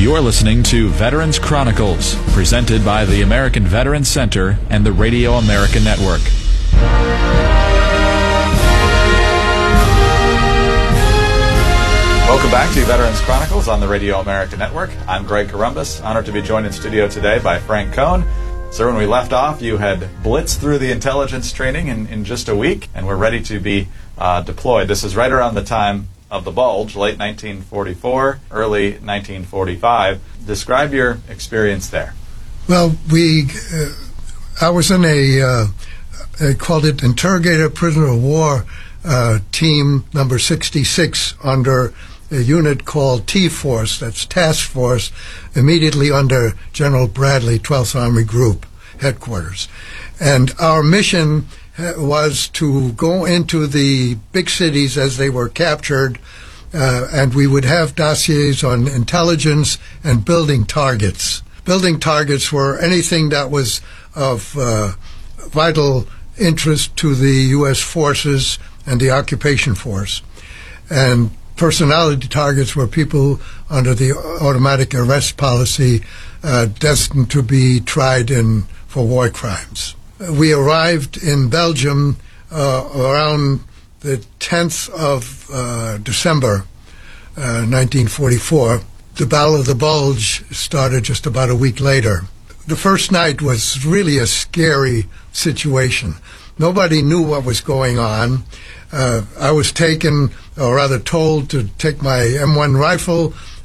You're listening to Veterans Chronicles, presented by the American Veterans Center and the Radio America Network. Welcome back to Veterans Chronicles on the Radio America Network. I'm Greg Corombos, honored to be joined in studio today by Frank Cohn. Sir, when we left off, you had blitzed through the intelligence training in just a week, and we're ready to be deployed. This is right around the time of the Bulge, late 1944, early 1945. Describe your experience there. Well, I was in they called it Interrogator Prisoner of War Team number 66 under a unit called T-Force, that's Task Force, immediately under General Bradley, 12th Army Group headquarters. And our mission was to go into the big cities as they were captured, and we would have dossiers on intelligence and building targets. Building targets were anything that was of vital interest to the U.S. forces and the occupation force. And personality targets were people under the automatic arrest policy destined to be tried for war crimes. We arrived in Belgium around the 10th of December 1944. The Battle of the Bulge started just about a week later. The first night was really a scary situation. Nobody knew what was going on. I was taken, or rather told, to take my M1 rifle